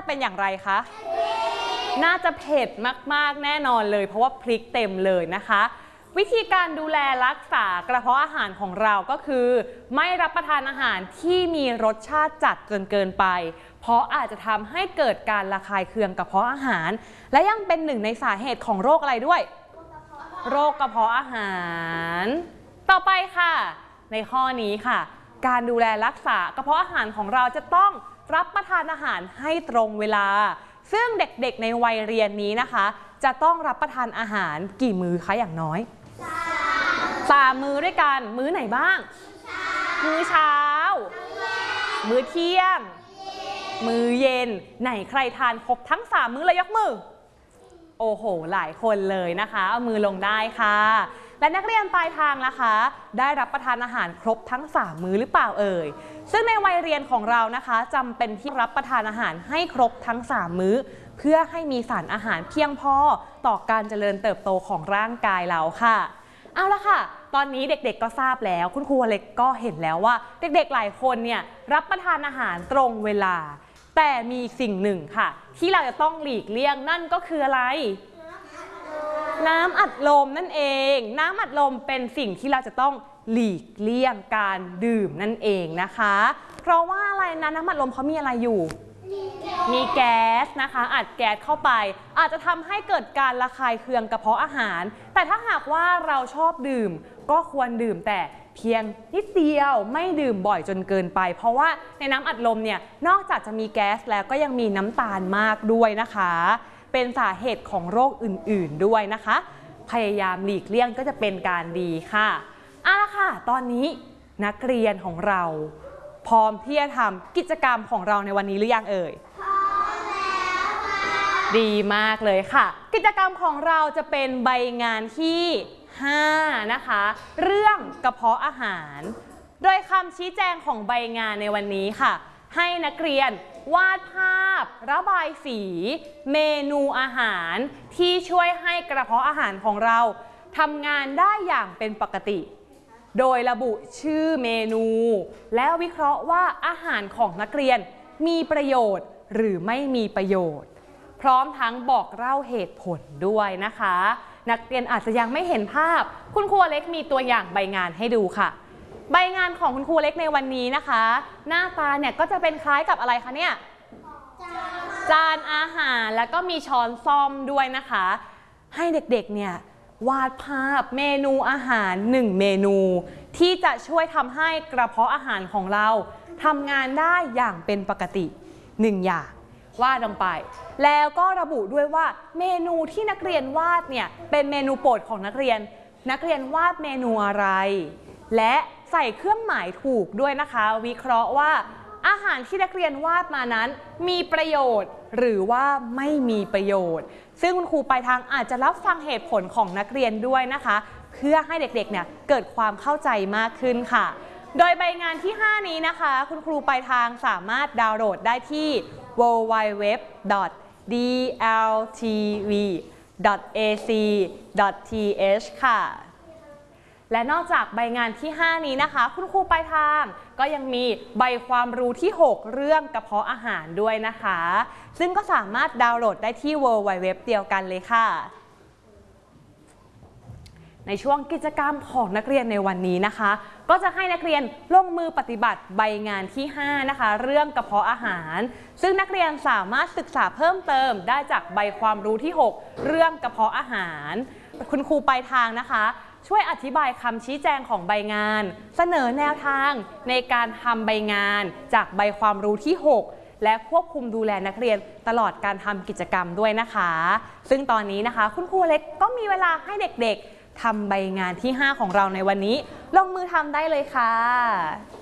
เป็นอย่างไรคะน่าจะเผ็ดมากๆแน่นอนเลยเพราะว่าพริกเต็มเลยนะคะวิธีการดูแลรักษากระเพาะอาหารของเราก็คือไม่รับประทานอาหารที่มีรสชาติจัดจนเกินไปเพราะอาจจะทำให้เกิดการระคายเคืองกระเพาะอาหารและยังเป็นหนึ่งในสาเหตุของโรคอะไรด้วยโรคกระเพาะอาหารต่อไปค่ะในข้อนี้ค่ะการดูแลรักษากระเพาะอาหารของเราจะต้องรับประทานอาหารให้ตรงเวลาซึ่งเด็กๆในวัยเรียนนี้นะคะจะต้องรับประทานอาหารกี่มื้อคะอย่างน้อย3 มื้อด้วยกันมื้อไหนบ้างมื้อเช้ามื้อเที่ยงมื้อเย็นไหนใครทานครบทั้ง3 มื้อเลยยกมือโอ้โหหลายคนเลยนะคะเอามือลงได้ค่ะและนักเรียนปลายทางนะคะได้รับประทานอาหารครบทั้ง3 มื้อหรือเปล่าเอ่ยซึ่งในวัยเรียนของเรานะคะจำเป็นที่รับประทานอาหารให้ครบทั้ง3 มื้อเพื่อให้มีสารอาหารเพียงพอต่อการเจริญเติบโตของร่างกายเราค่ะเอาละค่ะตอนนี้เด็กๆก็ทราบแล้วคุณครูเล็กก็เห็นแล้วว่าเด็กๆหลายคนเนี่ยรับประทานอาหารตรงเวลาแต่มีสิ่งหนึ่งค่ะที่เราจะต้องหลีกเลี่ยงนั่นก็คืออะไรน้ำอัดลมนั่นเองน้ำอัดลมเป็นสิ่งที่เราจะต้องหลีกเลี่ยงการดื่มนั่นเองนะคะเพราะว่าอะไรนะน้ำอัดลมเขามีอะไรอยู่มีแก๊สนะคะอัดแก๊สเข้าไปอาจจะทำให้เกิดการระคายเคืองกระเพาะอาหารแต่ถ้าหากว่าเราชอบดื่มก็ควรดื่มแต่เพียงนิดเดียวไม่ดื่มบ่อยจนเกินไปเพราะว่าในน้ำอัดลมเนี่ยนอกจากจะมีแก๊สแล้วก็ยังมีน้ำตาลมากด้วยนะคะเป็นสาเหตุของโรคอื่นๆด้วยนะคะพยายามหลีกเลี่ยงก็จะเป็นการดีค่ะเอาละค่ะตอนนี้นักเรียนของเราพร้อมที่จะทำกิจกรรมของเราในวันนี้หรือยังเอ่ยพร้อมแล้วค่ะดีมากเลยค่ะกิจกรรมของเราจะเป็นใบงานที่5นะคะเรื่องกระเพาะอาหารโดยคำชี้แจงของใบงานในวันนี้ค่ะให้นักเรียนวาดภาพระบายสีเมนูอาหารที่ช่วยให้กระเพาะอาหารของเราทำงานได้อย่างเป็นปกติโดยระบุชื่อเมนูแล้ววิเคราะห์ว่าอาหารของนักเรียนมีประโยชน์หรือไม่มีประโยชน์พร้อมทั้งบอกเล่าเหตุผลด้วยนะคะนักเรียนอาจจะยังไม่เห็นภาพคุณครูเล็กมีตัวอย่างใบงานให้ดูค่ะใบงานของคุณครูเล็กในวันนี้นะคะหน้าตาเนี่ยก็จะเป็นคล้ายกับอะไรคะเนี่ยจานอาหารแล้วก็มีช้อนส้อมด้วยนะคะให้เด็กๆเนี่ยวาดภาพเมนูอาหาร1 เมนูที่จะช่วยทำให้กระเพาะอาหารของเราทำงานได้อย่างเป็นปกติ1 อย่างวาดลงไปแล้วก็ระบุด้วยว่าเมนูที่นักเรียนวาดเนี่ยเป็นเมนูโปรดของนักเรียนวาดเมนูอะไรและใส่เครื่องหมายถูกด้วยนะคะวิเคราะห์ว่าอาหารที่นักเรียนวาดมานั้นมีประโยชน์หรือว่าไม่มีประโยชน์ซึ่งคุณครูปลายทางอาจจะรับฟังเหตุผลของนักเรียนด้วยนะคะเพื่อให้เด็กๆเนี่ยเกิดความเข้าใจมากขึ้นค่ะโดยใบงานที่5นี้นะคะคุณครูปลายทางสามารถดาวน์โหลดได้ที่ www.dltv.ac.th ค่ะและนอกจากใบงานที่5นี้นะคะคุณครูปลายทางก็ยังมีใบความรู้ที่6เรื่องกระเพาะอาหารด้วยนะคะซึ่งก็สามารถดาวน์โหลดได้ที่ www เดียวกันเลยค่ะในช่วงกิจกรรมของนักเรียนในวันนี้นะคะก็จะให้นักเรียนลงมือปฏิบัติใบงานที่5นะคะเรื่องกระเพาะอาหารซึ่งนักเรียนสามารถศึกษาเพิ่มเติมได้จากใบความรู้ที่6เรื่องกระเพาะอาหารคุณครูปลายทางนะคะช่วยอธิบายคำชี้แจงของใบงานเสนอแนวทางในการทำใบงานจากใบความรู้ที่6และควบคุมดูแลนักเรียนตลอดการทำกิจกรรมด้วยนะคะซึ่งตอนนี้นะคะคุณครูเล็กก็มีเวลาให้เด็กๆทำใบงานที่5ของเราในวันนี้ลงมือทำได้เลยค่ะ